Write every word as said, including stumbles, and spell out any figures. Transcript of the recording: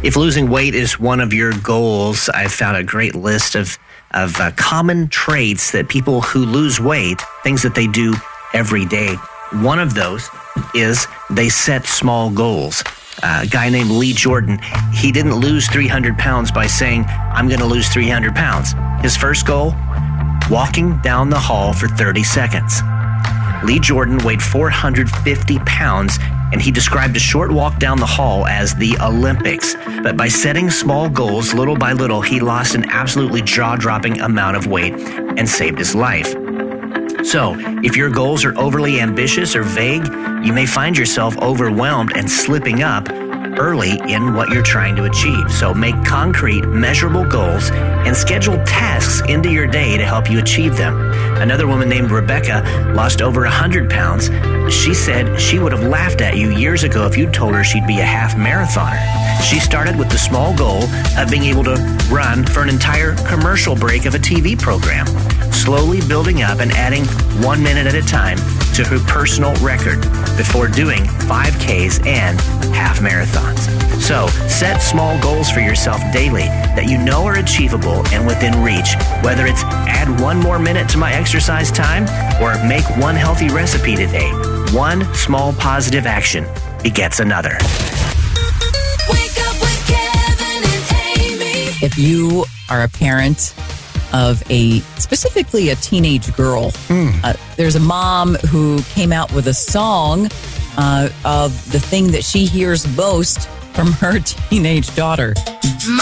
If losing weight is one of your goals, I've found a great list of, of uh, common traits that people who lose weight, things that they do every day. One of those is they set small goals. Uh, a guy named Lee Jordan, he didn't lose three hundred pounds by saying, I'm going to lose three hundred pounds. His first goal, walking down the hall for thirty seconds. Lee Jordan weighed four hundred fifty pounds, and he described a short walk down the hall as the Olympics. But by setting small goals, little by little, he lost an absolutely jaw-dropping amount of weight and saved his life. So, if your goals are overly ambitious or vague, you may find yourself overwhelmed and slipping up early in what you're trying to achieve. So make concrete, measurable goals and schedule tasks into your day to help you achieve them. Another woman named Rebecca lost over one hundred pounds. She said she would have laughed at you years ago if you'd told her she'd be a half marathoner. She started with the small goal of being able to run for an entire commercial break of a T V program, slowly building up and adding one minute at a time to her personal record before doing five Ks and half marathons. So set small goals for yourself daily that you know are achievable and within reach, whether it's add one more minute to my exercise time or make one healthy recipe today. One small positive action begets another. Wake up with Kevin and Amy. If you are a parent of a, specifically a teenage girl, mm. uh, there's a mom who came out with a song uh, of the thing that she hears most from her teenage daughter.